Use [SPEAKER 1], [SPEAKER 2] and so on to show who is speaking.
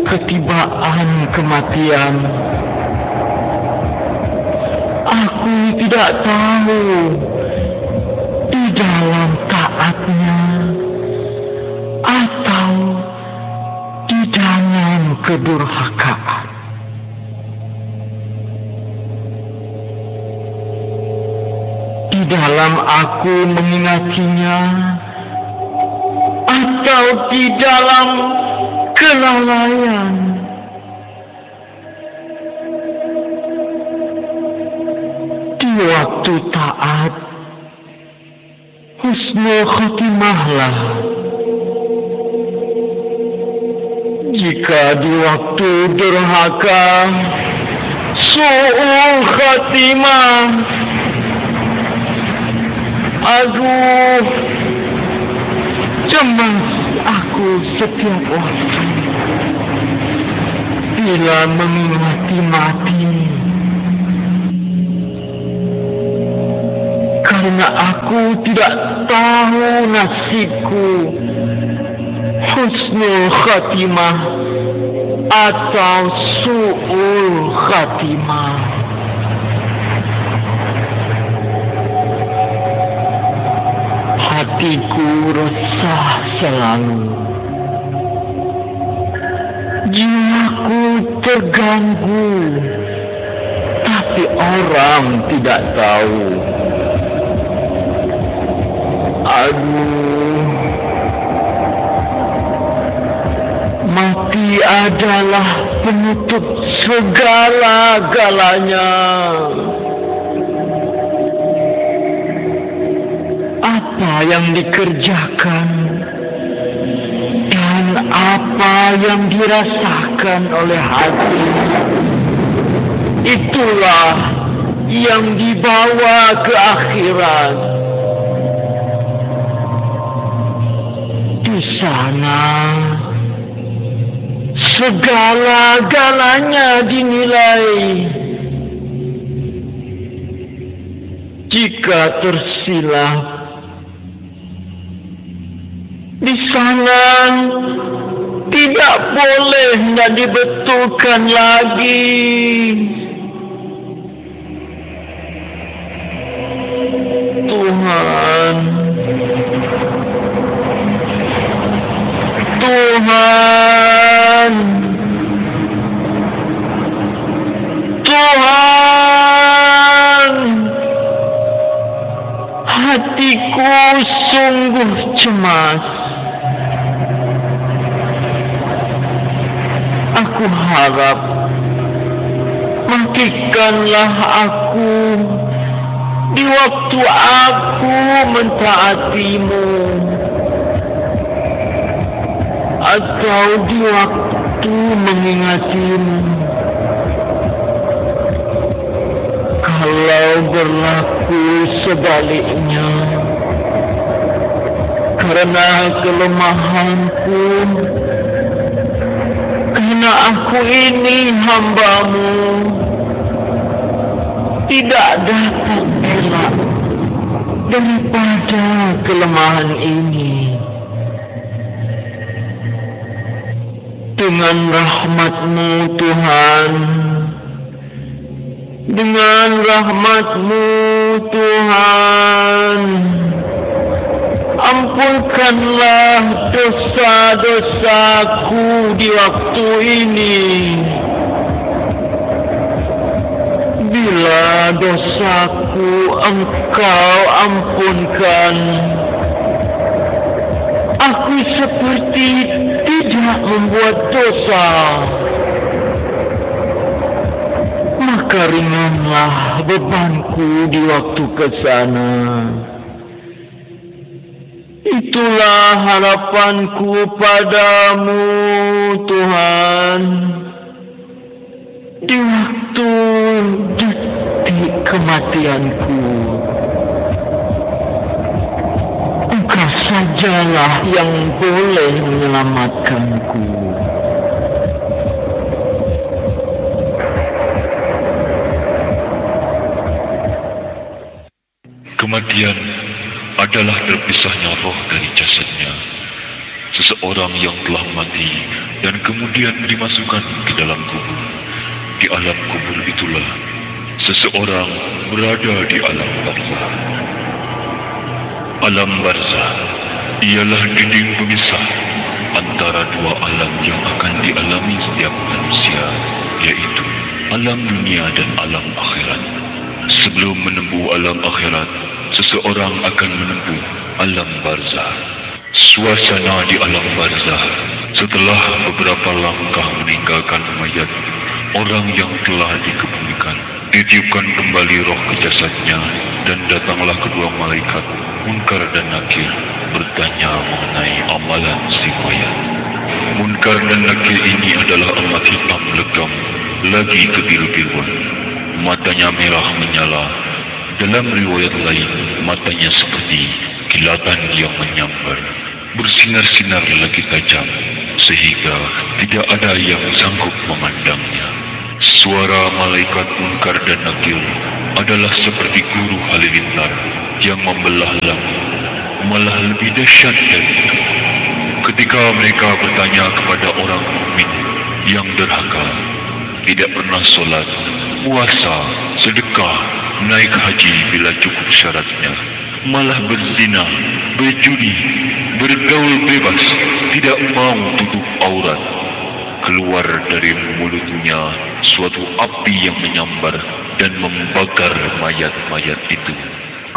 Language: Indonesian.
[SPEAKER 1] ketibaan kematian. Aku tidak tahu di dalam taatnya atau di dalam kedurhakaan. Di dalam aku mengingatinya atau di dalam kelalaian. Di waktu taat, husnul khotimahlah. Jika di waktu durhaka, su'ul khotimah. Aduh, cemas aku setiap waktu bila mengingati mati, karena aku tidak tahu nasibku, husnul khatimah atau su'ul khatimah. Hatiku resah selalu, jiwaku terganggu, tapi orang tidak tahu. Aduh, mati adalah penutup segala-galanya. Apa yang dikerjakan dan apa yang dirasakan oleh hati, itulah yang dibawa ke akhirat. Di sana segala-galanya dinilai. Jika tersilap, di sana tidak boleh dan dibetulkan lagi. Tuhan, Tuhan, Tuhan, hatiku sungguh cemas. Aku harap matikanlah aku di waktu aku mentaatimu, atau di waktu mengingatimu. Kalau berlaku sebaliknya, karena kelemahanku, karena aku ini hamba-Mu, tidak dapat elak daripada kelemahan ini. Dengan rahmat-Mu Tuhan, dengan rahmat-Mu Tuhan, ampunkanlah dosa-dosaku di waktu ini. Bila dosaku Engkau ampunkan, aku seperti tidak membuat dosa, maka ringanlah bebanku di waktu kesana. Itulah harapanku padamu Tuhan, di waktu detik kematianku. Engkau sajalah yang boleh menyelamatkanku.
[SPEAKER 2] Kematian adalah terpisahnya roh dari jasadnya. Seseorang yang telah mati dan kemudian dimasukkan ke dalam kubur. Di alam kubur itulah seseorang berada di alam barzah. Alam barzah ialah dinding pemisah antara dua alam yang akan dialami setiap manusia, yaitu alam dunia dan alam akhirat. Sebelum menempuh alam akhirat, seseorang akan menempuh alam barzah. Suasana di alam barzah setelah beberapa langkah meninggalkan mayat orang yang telah dikebumikan, ditiupkan kembali roh ke jasadnya, dan datanglah kedua malaikat Munkar dan Nakir bertanya mengenai amalan si mayat. Munkar dan Nakir ini adalah amat hitam legam, lagi kebiru-biruan. Matanya merah menyala. Dalam riwayat lain, matanya seperti kilatan yang menyambar, bersinar-sinar lagi tajam, sehingga tidak ada yang sanggup memandangnya. Suara malaikat Munkar dan Nakir adalah seperti guru halilintar yang membelah langit. Malah lebih dahsyat dari itu, ketika mereka bertanya kepada orang mukmin yang derhaka, tidak pernah solat, puasa, sedekah, naik haji bila cukup syaratnya, malah berzina, berjudi, bergaul bebas, tidak mau tutup aurat. Keluar dari mulutnya suatu api yang menyambar dan membakar mayat-mayat itu.